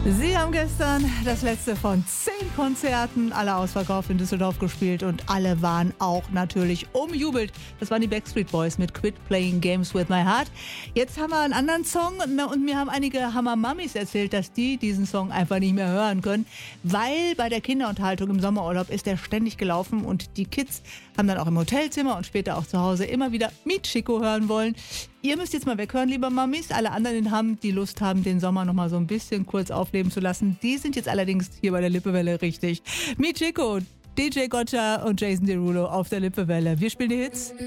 Sie haben gestern das letzte von 10 Konzerten, alle ausverkauft in Düsseldorf gespielt und alle waren auch natürlich umjubelt. Das waren die Backstreet Boys mit Quit Playing Games with My Heart. Jetzt haben wir einen anderen Song und mir haben einige Hammer-Mamis erzählt, dass die diesen Song einfach nicht mehr hören können, weil bei der Kinderunterhaltung im Sommerurlaub ist der ständig gelaufen und die Kids haben dann auch im Hotelzimmer und später auch zu Hause immer wieder Meet Chico hören wollen. Ihr müsst jetzt mal weghören, liebe Mamis. Alle anderen, die Lust haben, den Sommer noch mal so ein bisschen kurz aufleben zu lassen, die sind jetzt allerdings hier bei der Lippewelle richtig. Meet Chico, DJ Gotcha und Jason Derulo auf der Lippewelle. Wir spielen die Hits.